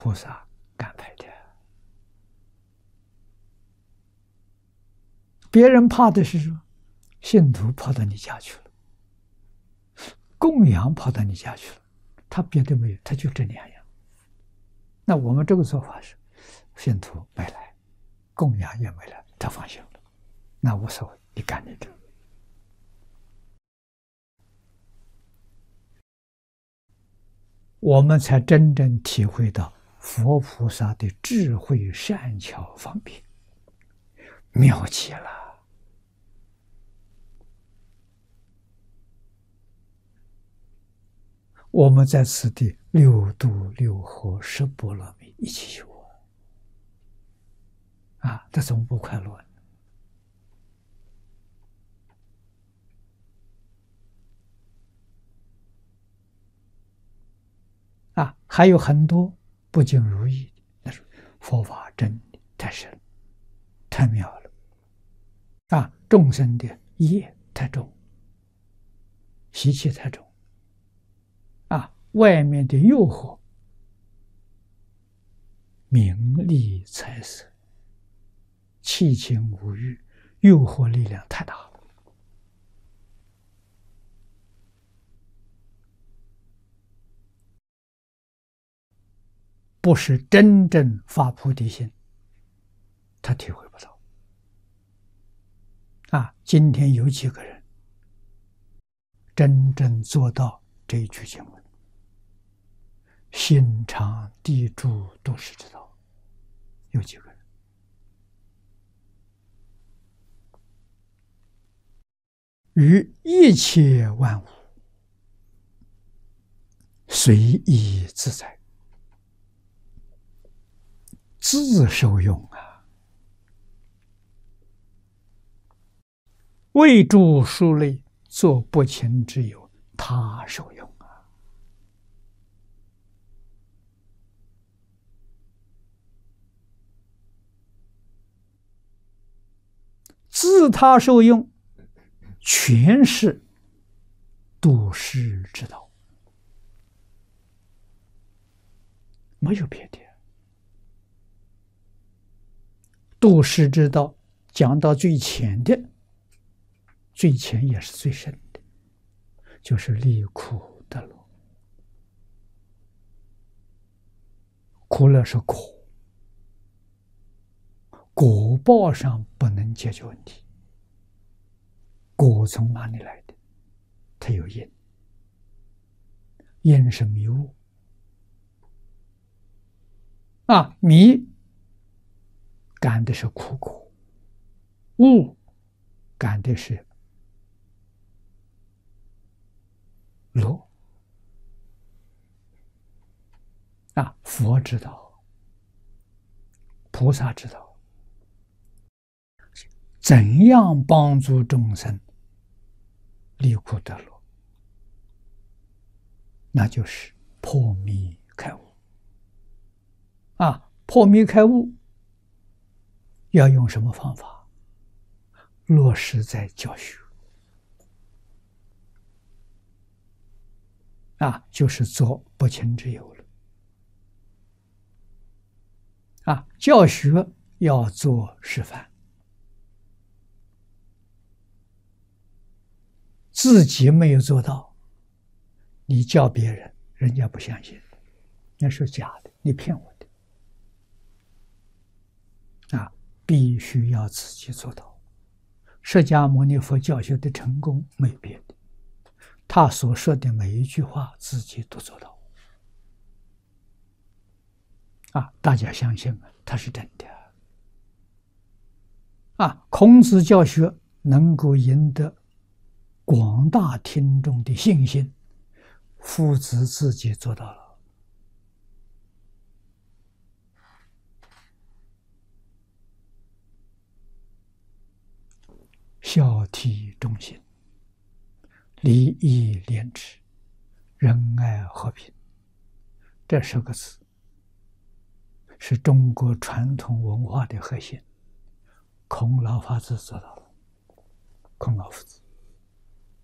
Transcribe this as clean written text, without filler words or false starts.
菩萨安排的。别人怕的是说，信徒跑到你家去了，供养跑到你家去了，他别的没有，他就这两样。那我们这个做法是，信徒没来，供养也没来，他放心了，那无所谓，你干你的。我们才真正体会到佛菩萨的智慧善巧方便，妙极了。我们在此地六度六合十波罗蜜一起修啊，这怎么不快乐呢？啊，还有很多不尽如意的，那是佛法真的太深太妙了啊！众生的业太重，习气太重啊，外面的诱惑，名利财色、七情五欲，诱惑力量太大了。不是真正发菩提心，他体会不到。啊，今天有几个人真正做到这一句经文，心常地住都是知道，有几个人？于一切万物随意自在，自受用啊！为诸书类作不勤之有，他受用啊！自他受用，全是度世之道，没有别的。度世之道讲到最浅的，最浅也是最深的，就是离苦得乐。苦乐是果，果报上不能解决问题。果从哪里来的？它有因，因是迷雾啊，迷感的是苦果，悟感的是乐啊。佛知道，菩萨知道，怎样帮助众生离苦得乐，那就是破迷开悟啊。破迷开悟要用什么方法？落实在教学啊，就是做不勤之有了啊。教学要做示范，自己没有做到，你教别人，人家不相信，那是假的，你骗我的啊！必须要自己做到。释迦牟尼佛教学的成功没别的，他所说的每一句话自己都做到啊！大家相信吗？他是真的啊！孔子教学能够赢得广大听众的信心，夫子自己做到了。孝悌忠信，礼义廉耻，仁爱和平，这10个字是中国传统文化的核心。孔老法子做到了，孔老夫子